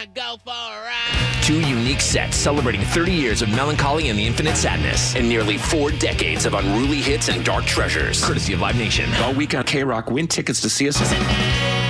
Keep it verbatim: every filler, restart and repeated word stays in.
wanna go for a ride? Two unique sets celebrating thirty years of melancholy and the infinite sadness, and nearly four decades of unruly hits and dark treasures. Courtesy of Live Nation. All week on K-Rock. Win tickets to see us.